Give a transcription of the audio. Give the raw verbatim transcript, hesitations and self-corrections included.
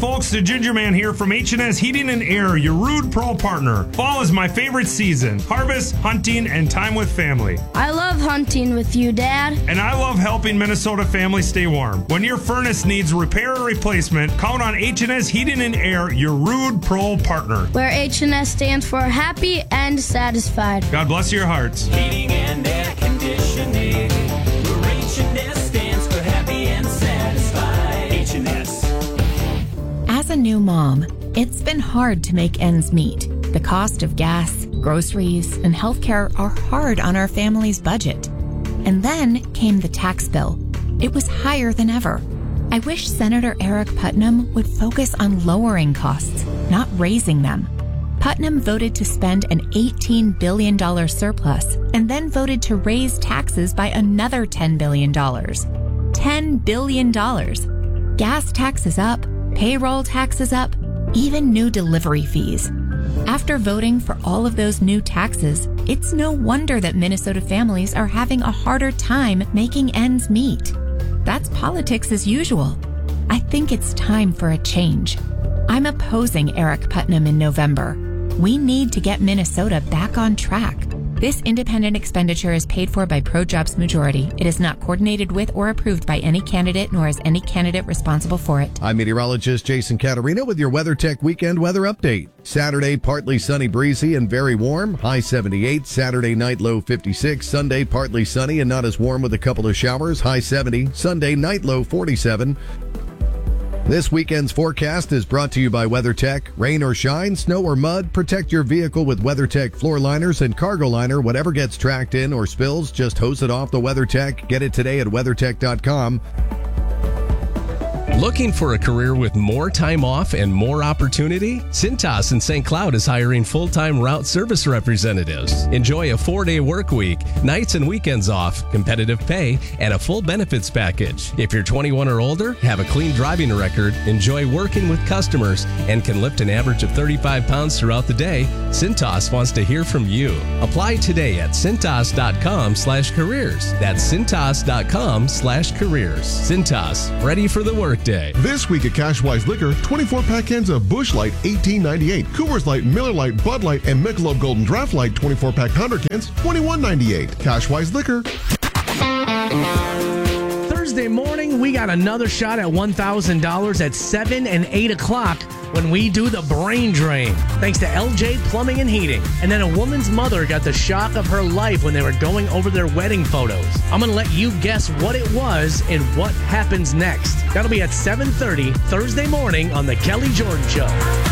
folks, the Ginger Man here from H and S Heating and Air, your Rude Pro partner. Fall is my favorite season. Harvest, hunting, and time with family. I love hunting with you, Dad. And I love helping Minnesota families stay warm. When your furnace needs repair or replacement, count on H and S Heating and Air, your Rude Pro partner. Where H and S stands for happy and satisfied. God bless your hearts. Heating and air conditioning. Where H and S stands for happy and satisfied. H and S. As a new mom, it's been hard to make ends meet. The cost of gas, groceries, and healthcare are hard on our family's budget. And then came the tax bill. It was higher than ever. I wish Senator Eric Putnam would focus on lowering costs, not raising them. Putnam voted to spend an eighteen billion dollars surplus and then voted to raise taxes by another ten billion dollars. ten billion dollars. Gas taxes up, payroll taxes up, even new delivery fees. After voting for all of those new taxes, it's no wonder that Minnesota families are having a harder time making ends meet. That's politics as usual. I think it's time for a change. I'm opposing Eric Putnam in November. We need to get Minnesota back on track. This independent expenditure is paid for by ProJobs Majority. It is not coordinated with or approved by any candidate, nor is any candidate responsible for it. I'm meteorologist Jason Caterina with your WeatherTech Weekend Weather Update. Saturday, partly sunny, breezy, and very warm. High seventy-eight. Saturday night, low fifty-six. Sunday, partly sunny and not as warm with a couple of showers. High seventy. Sunday night, low forty-seven. This weekend's forecast is brought to you by WeatherTech. Rain or shine, snow or mud, protect your vehicle with WeatherTech floor liners and cargo liner. Whatever gets tracked in or spills, just hose it off the WeatherTech. Get it today at weathertech dot com. Looking for a career with more time off and more opportunity? Cintas in Saint Cloud is hiring full-time route service representatives. Enjoy a four-day work week, nights and weekends off, competitive pay, and a full benefits package. If you're twenty-one or older, have a clean driving record, enjoy working with customers, and can lift an average of thirty-five pounds throughout the day, Cintas wants to hear from you. Apply today at cintas dot com slash careers. That's cintas dot com slash careers. Cintas, ready for the workday. This week at Cashwise Liquor, twenty-four pack cans of Busch Light, eighteen ninety-eight. Coors Light, Miller Light, Bud Light, and Michelob Golden Draft Light, twenty-four pack one hundred cans, twenty-one ninety-eight. Cashwise Liquor. Thursday morning, we got another shot at one thousand dollars at seven and eight o'clock when we do the brain drain. Thanks to L J Plumbing and Heating. And then a woman's mother got the shock of her life when they were going over their wedding photos. I'm going to let you guess what it was and what happens next. That'll be at seven thirty Thursday morning on The Kelly Jordan Show.